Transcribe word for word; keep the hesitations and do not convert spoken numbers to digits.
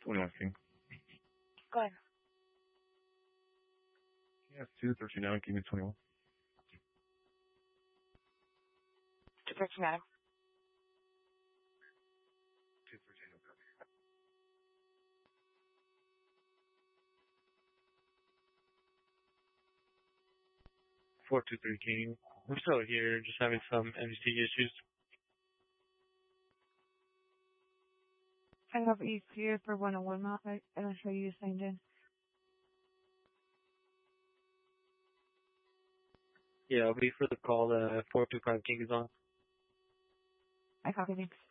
twenty-one King. Go ahead. Yeah, two thirty-nine, King of twenty-one. two thirty-nine. two thirty-nine, okay. four two three, King. We're still here, just having some M C issues. I have you here for one oh one mile. I, I'm not sure you signed in. Yeah, I'll be for the call. Uh, four two five King is on. I copy, thanks.